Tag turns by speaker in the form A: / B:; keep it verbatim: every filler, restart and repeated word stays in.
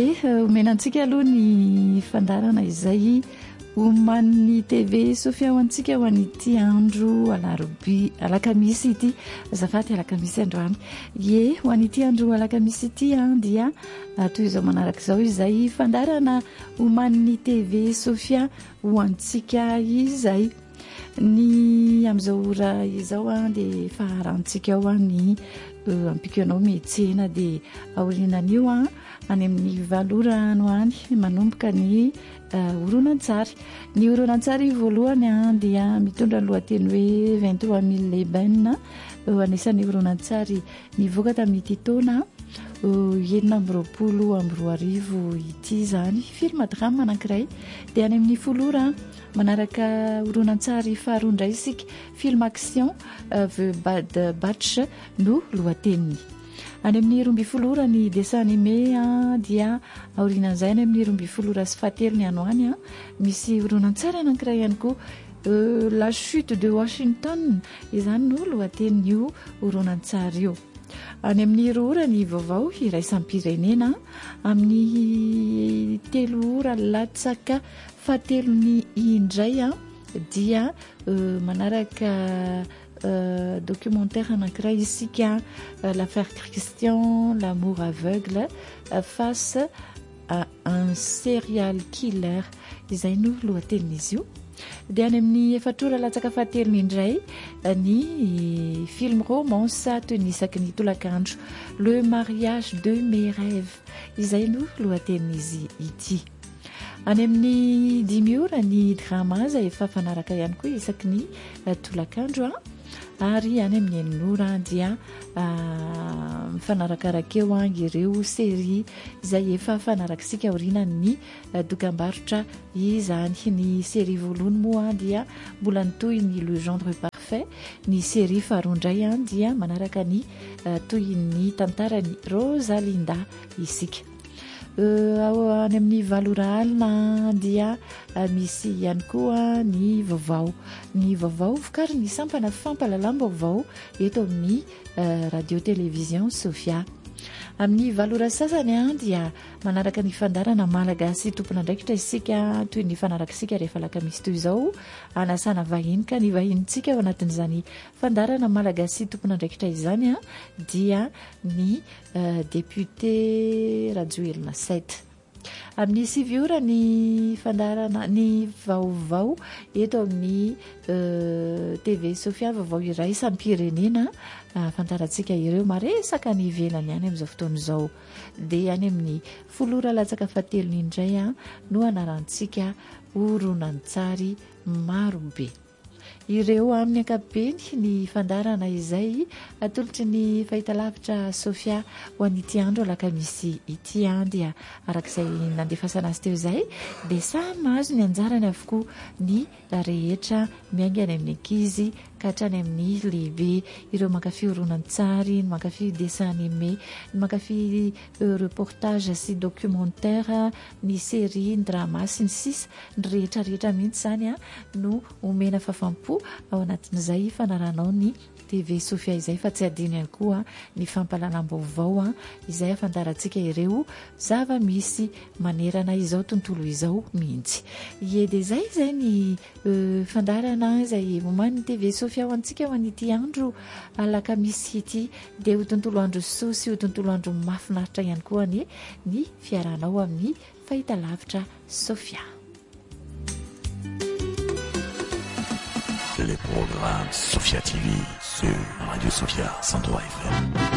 A: Dia omenantsika aloha ny fandarana izay oman'ny T V Sofia ho antsika ho an'ity andro alarobi alakamisy ity azafady alakamisy androany ye ho an'ity andro alakamisy ity a dia toy izao manaraka izao izay fandarana oman'ny T V Sofia ho antsika izay ny amin'izao ora izao a dia faharantsika ao a ny ampikanao mihetsena dia aorinan'io a any amin'ny valora no any manomboka ny horonan-tsary ny horonan-tsary voalohany a dia mitondra ny lohateny hoe vingt-trois mille leben anisan'ny horonan-tsary nivoaka tamin'ity taona enina amby roapolo amby roa arivo ity zany film drame anankiray dia any amin'ny folora manaraka horonan-tsary faharoa indray isika film action The Bad Batch no lohateniny. Any amin'ny roa ambin'ny folo ora ny dessin animé a dia aorinan'izay any amin'ny roa ambin'ny folo ora sy fahatelo ny androany a misy horonan-tsary anankiray ihany koa La Chute de Washington izany no lohatenin'io horonan-tsary io. Any amin'ny roa ora ny vaovao iraisam-pirenena amin'ny telo ora latsaka fahatelo ny indray a dia manaraka Euh, documentaire anankiray isika euh, l'affaire Christian l'amour aveugle euh, face à un serial killer izay no lohatenin'izy io dia any amin'ny efatrora latsaka fahatelo indray ny film romance tenisaky ny tolakandro le mariage de mes rêves izay no lohatenin'izy ity. Any amin'ny dimy ora ny drama izay efa fanaraka ihany koa isaky ny tolakandro ary any amin'ny eninora dia mifanarakaraka eo ireo série izay efa fanarakisika aorinan'ny dokam-barotra izany. Ny série voalohany moa dia mbola nitoy ny Le Gendre Parfait, ny série faharoa indray dia manaraka ny toy ny tantarany Rosalinda isika. Any amin'ny valora alina dia misy ihany koa ny vaovao ny vaovao vokariny sampana fampalalam-baovao eto amin'ny radio télévision Sofia. Amin'ny valora sasany a dia manaraka ny fandarana malagasy tompon'andraikitra isika toy ny fanarakisika rehefa alakamisy toy izao anasana vahiny ka ny vahinitsika ao anatin'izany fandarana malagasy tompon'andraikitra izany a dia ny député Rajoelina sept. Amin'ny sivy ora ny fandarana ny vaovao eto amin'ny T V Sofia vaovao iray isam-pirenena fantarantsika ireo maresaka ny ivelany any amin'izao fotoana izao dia any amin'ny folo ora latsaka fahatelo indray no anarantsika horonan-tsary marobe. Ireo amin'ny ankapobeny ny fandarana izay atolotry ny fahitalavitra Sofia ho an'ity andro alakamisy ity dia arak'izay nandefasana azy teo izay dia samy mahazo ny anjarany avokoa ny rehetra miaingany amin'ny ankizy ka hatrany amin'ny lehibe, ireo mankafy horonan-tsary, ny mankafy dessin animé, ny mankafy reportage sy documentaire, ny série, ny drama sy ny sisa ny rehetra rehetra mihitsy zany no omena fafampo ao anatin'izay fanaranao ny T V Sofia izay fa tsy adino ihany koa ny fampalalam-baovao izay afantarantsika ireo zava-misy manerana izao tontolo izao mihitsy. Ie dia izay izay ny fandarana izay oman'ny T V Sofia ho antsika ho an'ity andro alakamisy ity dia ho tontolo andro soa sy ho tontolo andro mahafinaritra ihany koa ny ny fiaranao amin'ny fahitalavitra Sofia.
B: Les programmes Sofia T V sur Radio Sofia cent trois F M.